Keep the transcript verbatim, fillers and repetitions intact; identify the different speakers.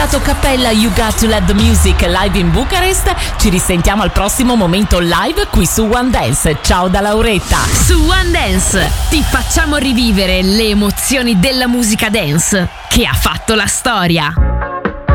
Speaker 1: ascoltato Cappella You Got to Let the Music live in Bucarest. Ci risentiamo al prossimo momento live qui su One Dance. Ciao da Lauretta.
Speaker 2: Su One Dance ti facciamo rivivere le emozioni della musica dance che ha fatto la storia.